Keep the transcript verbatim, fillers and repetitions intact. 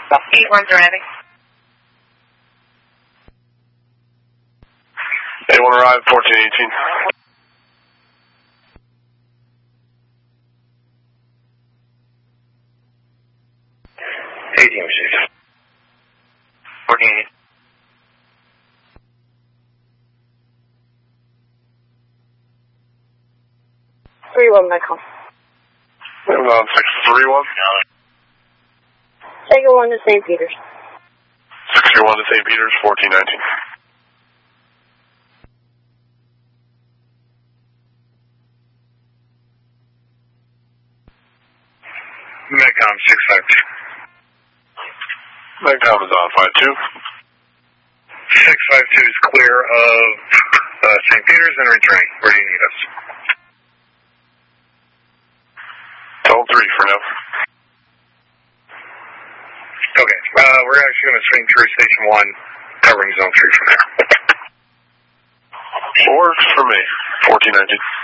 eight one's arriving. eight one arrived, fourteen eighteen. eighteen received. fourteen eighteen. three one, Mike. Amazon six three one. Sega one to Saint Peter's. six one to Saint Peter's, fourteen nineteen. Medcom six five two. Medcom is on five two. six five two is clear of uh, Saint Peter's and returning. Where do you need us? Tell three for now. Okay, uh, we're actually going to swing through Station one, covering Zone three from there. Works for me, fourteen nineteen.